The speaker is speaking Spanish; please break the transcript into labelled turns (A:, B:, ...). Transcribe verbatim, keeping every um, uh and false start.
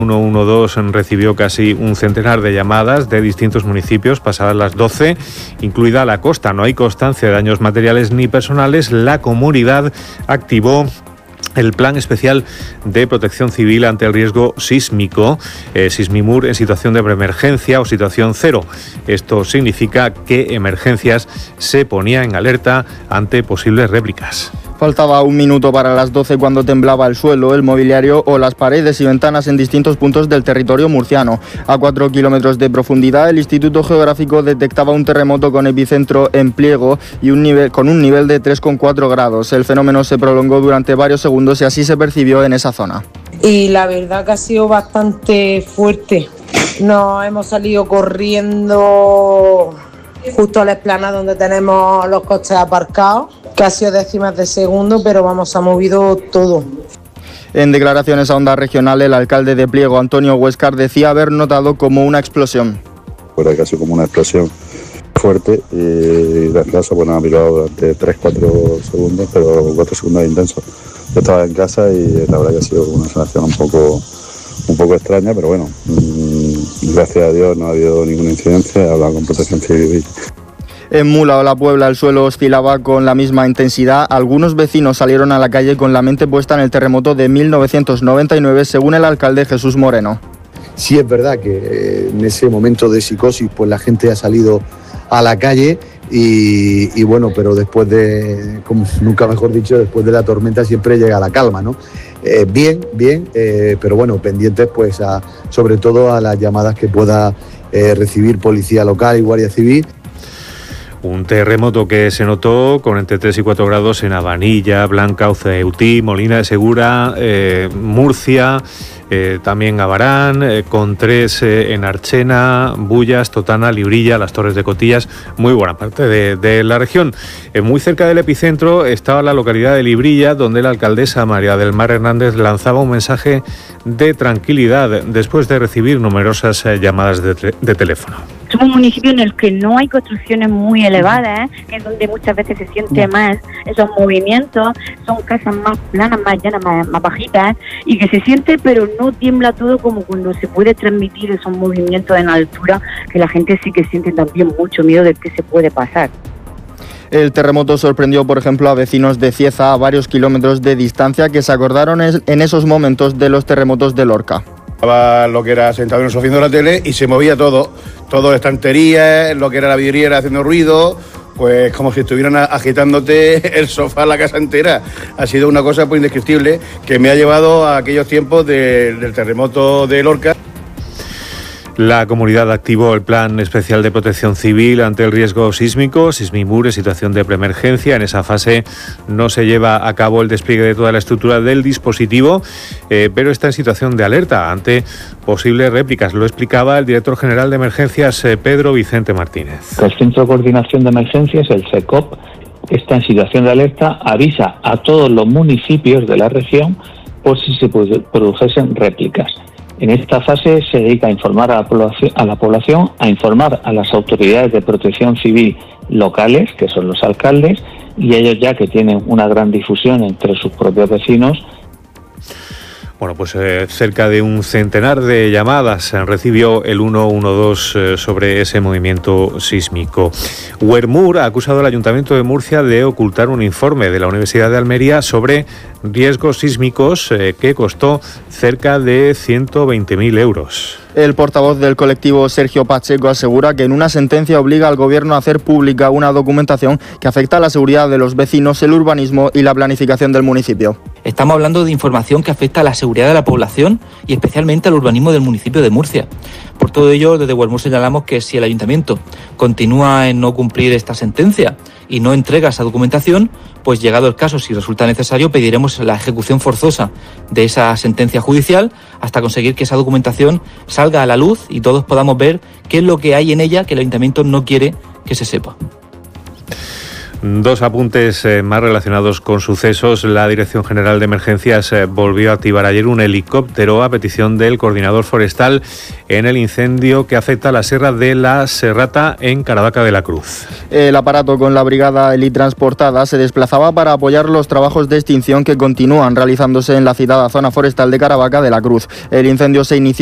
A: ciento doce recibió casi un centenar de llamadas de distintos municipios pasadas las doce, incluida la costa. No hay constancia de daños materiales ni personales. La comunidad activó el Plan Especial de Protección Civil ante el riesgo sísmico, eh, Sismimur, en situación de preemergencia o situación cero. Esto significa que Emergencias se ponía en alerta ante posibles réplicas.
B: Faltaba un minuto para las doce cuando temblaba el suelo, el mobiliario o las paredes y ventanas en distintos puntos del territorio murciano. A cuatro kilómetros de profundidad, el Instituto Geográfico detectaba un terremoto con epicentro en Pliego y un nivel, con un nivel de tres coma cuatro grados. El fenómeno se prolongó durante varios segundos y así se percibió en esa zona.
C: Y la verdad que ha sido bastante fuerte. Nos hemos salido corriendo justo a la explanada donde tenemos los coches aparcados, casi a décimas de segundo, pero vamos, ha movido todo.
B: En declaraciones a Onda Regional, el alcalde de Pliego, Antonio Huescar, decía haber notado como una explosión.
D: Fue casi como una explosión fuerte y la casa bueno, ha mirado durante tres cuatro segundos, pero cuatro segundos intensos. Yo estaba en casa y la verdad que ha sido una sensación un poco, un poco extraña, pero bueno, mmm, gracias a Dios no ha habido ninguna incidencia, he hablado con Protección Civil.
B: En Mula o La Puebla el suelo oscilaba con la misma intensidad. Algunos vecinos salieron a la calle con la mente puesta en el terremoto de mil novecientos noventa y nueve, según el alcalde Jesús Moreno.
E: Sí es verdad que en ese momento de psicosis pues la gente ha salido a la calle y, y bueno, pero después de, como nunca mejor dicho, después de la tormenta siempre llega la calma, ¿no? Eh, bien, bien, eh, pero bueno, pendientes pues a, sobre todo a las llamadas que pueda eh, recibir Policía Local y Guardia Civil.
A: Un terremoto que se notó con entre tres y cuatro grados en Abanilla, Blanca, Ceutí, Molina de Segura, eh, Murcia, eh, también Abarán, eh, con tres eh, en Archena, Bullas, Totana, Librilla, las Torres de Cotillas, muy buena parte de, de la región. Eh, muy cerca del epicentro estaba la localidad de Librilla, donde la alcaldesa María del Mar Hernández lanzaba un mensaje de tranquilidad después de recibir numerosas eh, llamadas de, de teléfono.
F: Somos un municipio en el que no hay construcciones muy elevadas, ¿eh? En donde muchas veces se siente más esos movimientos, son casas más planas, más llanas, más, más bajitas, y que se siente, pero no tiembla todo como cuando se puede transmitir esos movimientos en altura, que la gente sí que siente también mucho miedo de qué se puede pasar.
B: El terremoto sorprendió, por ejemplo, a vecinos de Cieza a varios kilómetros de distancia que se acordaron en esos momentos de los terremotos de Lorca.
G: Estaba lo que era sentado en el sofá viendo la tele y se movía todo, todo estanterías, lo que era la vidriera haciendo ruido, pues como si estuvieran agitándote el sofá, la casa entera. Ha sido una cosa pues indescriptible que me ha llevado a aquellos tiempos de, del terremoto de Lorca.
A: La comunidad activó el Plan Especial de Protección Civil ante el riesgo sísmico, Sismimur, en situación de preemergencia. En esa fase no se lleva a cabo el despliegue de toda la estructura del dispositivo, eh, pero está en situación de alerta ante posibles réplicas. Lo explicaba el director general de Emergencias, eh, Pedro Vicente Martínez.
H: El Centro de Coordinación de Emergencias, el CECOP, está en situación de alerta, avisa a todos los municipios de la región por si se produjesen réplicas. En esta fase se dedica a informar a la población, a la población, a informar a las autoridades de protección civil locales, que son los alcaldes, y ellos ya que tienen una gran difusión entre sus propios vecinos.
A: Bueno, pues eh, cerca de un centenar de llamadas recibió el ciento doce eh, sobre ese movimiento sísmico. Wermur ha acusado al Ayuntamiento de Murcia de ocultar un informe de la Universidad de Almería sobre riesgos sísmicos eh, que costó cerca de ciento veinte mil euros.
B: El portavoz del colectivo, Sergio Pacheco, asegura que en una sentencia obliga al Gobierno a hacer pública una documentación que afecta a la seguridad de los vecinos, el urbanismo y la planificación del municipio.
I: Estamos hablando de información que afecta a la seguridad de la población y especialmente al urbanismo del municipio de Murcia. Por todo ello, desde Wermur señalamos que si el Ayuntamiento continúa en no cumplir esta sentencia y no entrega esa documentación, pues llegado el caso, si resulta necesario, pediremos la ejecución forzosa de esa sentencia judicial hasta conseguir que esa documentación salga a la luz y todos podamos ver qué es lo que hay en ella que el Ayuntamiento no quiere que se sepa.
A: Dos apuntes eh, más relacionados con sucesos. La Dirección General de Emergencias eh, volvió a activar ayer un helicóptero a petición del coordinador forestal en el incendio que afecta a la Sierra de la Serrata en Caravaca de la Cruz.
B: El aparato con la brigada helitransportada se desplazaba para apoyar los trabajos de extinción que continúan realizándose en la citada zona forestal de Caravaca de la Cruz. El incendio se inició